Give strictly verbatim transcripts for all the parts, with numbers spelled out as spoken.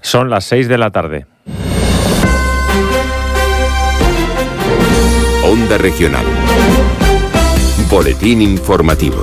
Son las seis de la tarde. Onda Regional. Boletín informativo.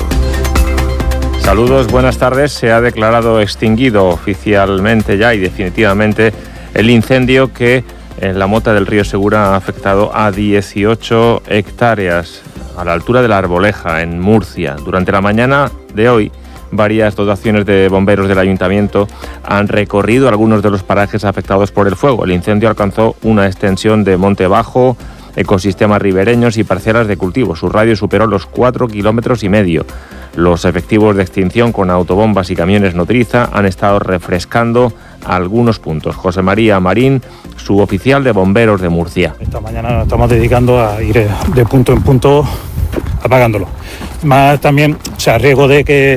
Saludos, buenas tardes. Se ha declarado extinguido oficialmente ya y definitivamente el incendio que en la mota del río Segura ha afectado a dieciocho hectáreas a la altura de la Arboleja, en Murcia. Durante la mañana de hoy, varias dotaciones de bomberos del ayuntamiento han recorrido algunos de los parajes afectados por el fuego. El incendio alcanzó una extensión de monte bajo, ecosistemas ribereños y parcelas de cultivo. Su radio superó los cuatro kilómetros y medio. Los efectivos de extinción con autobombas y camiones nodriza han estado refrescando algunos puntos. José María Marín, suboficial de bomberos de Murcia. Esta mañana nos estamos dedicando a ir de punto en punto apagándolo. Más también, o sea, riesgo de que,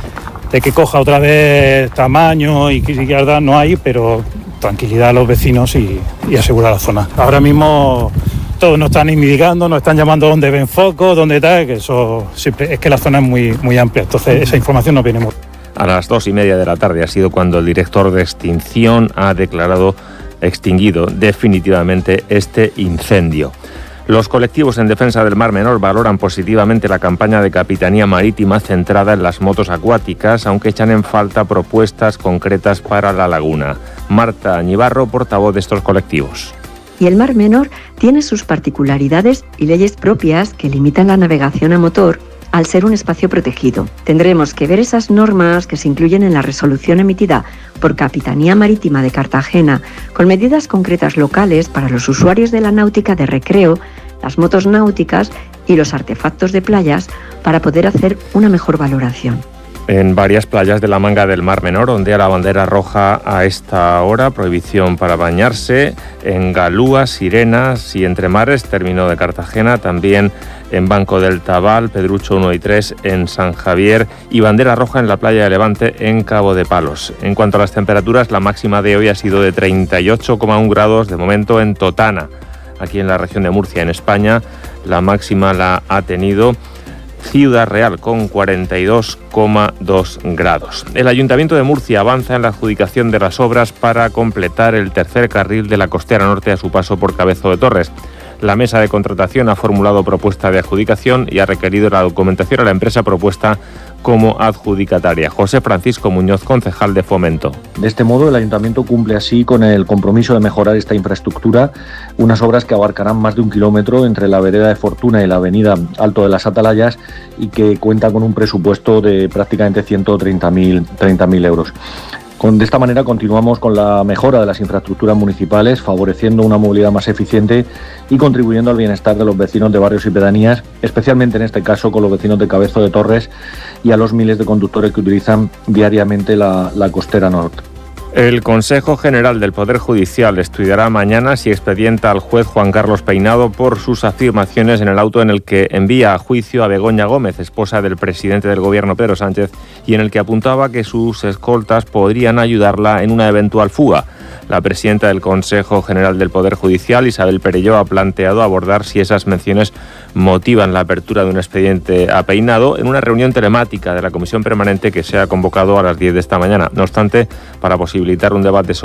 de que coja otra vez tamaño y que no hay, pero tranquilidad a los vecinos y, y asegurar la zona. Ahora mismo todos nos están indicando, nos están llamando dónde ven focos, dónde tal, que eso siempre es que la zona es muy, muy amplia, entonces esa información nos viene muy. A las dos y media de la tarde ha sido cuando el director de extinción ha declarado extinguido definitivamente este incendio. Los colectivos en defensa del Mar Menor valoran positivamente la campaña de Capitanía Marítima centrada en las motos acuáticas, aunque echan en falta propuestas concretas para la laguna. Marta Añibarro, portavoz de estos colectivos. Y el Mar Menor tiene sus particularidades y leyes propias que limitan la navegación a motor al ser un espacio protegido. Tendremos que ver esas normas que se incluyen en la resolución emitida por Capitanía Marítima de Cartagena, con medidas concretas locales para los usuarios de la náutica de recreo, las motos náuticas y los artefactos de playas, para poder hacer una mejor valoración. En varias playas de la Manga del Mar Menor ondea la bandera roja a esta hora, prohibición para bañarse. En Galúa, Sirenas y Entremares, término de Cartagena, también en Banco del Tabal, Pedrucho uno y tres en San Javier y bandera roja en la playa de Levante en Cabo de Palos. En cuanto a las temperaturas, la máxima de hoy ha sido de treinta y ocho coma uno grados de momento en Totana, aquí en la región de Murcia, en España. La máxima la ha tenido Ciudad Real con cuarenta y dos coma dos grados. El Ayuntamiento de Murcia avanza en la adjudicación de las obras para completar el tercer carril de la costera norte a su paso por Cabezo de Torres. La mesa de contratación ha formulado propuesta de adjudicación y ha requerido la documentación a la empresa propuesta como adjudicataria. José Francisco Muñoz, concejal de Fomento. De este modo, el Ayuntamiento cumple así con el compromiso de mejorar esta infraestructura, unas obras que abarcarán más de un kilómetro entre la vereda de Fortuna y la avenida Alto de las Atalayas y que cuenta con un presupuesto de prácticamente ciento treinta mil euros. Con, de esta manera continuamos con la mejora de las infraestructuras municipales, favoreciendo una movilidad más eficiente y contribuyendo al bienestar de los vecinos de barrios y pedanías, especialmente en este caso con los vecinos de Cabezo de Torres y a los miles de conductores que utilizan diariamente la, la costera norte. El Consejo General del Poder Judicial estudiará mañana si expedienta al juez Juan Carlos Peinado por sus afirmaciones en el auto en el que envía a juicio a Begoña Gómez, esposa del presidente del Gobierno Pedro Sánchez, y en el que apuntaba que sus escoltas podrían ayudarla en una eventual fuga. La presidenta del Consejo General del Poder Judicial, Isabel Perelló, ha planteado abordar si esas menciones motivan la apertura de un expediente a Peinado en una reunión telemática de la Comisión Permanente que se ha convocado a las diez de esta mañana. No obstante, para posibilitar un debate sobre